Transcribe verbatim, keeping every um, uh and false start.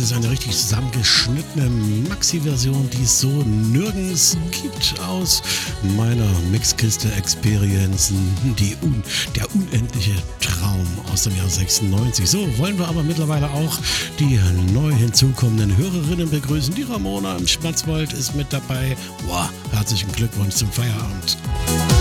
ist eine richtig zusammengeschnittene Maxi-Version, die es so nirgends gibt, aus meiner Mixkiste Experiencen, die un, der unendliche Traum aus dem Jahr sechsundneunzig. So, wollen wir aber mittlerweile auch die neu hinzukommenden Hörerinnen begrüßen. Die Ramona im Schwarzwald ist mit dabei. Boah, herzlichen Glückwunsch zum Feierabend.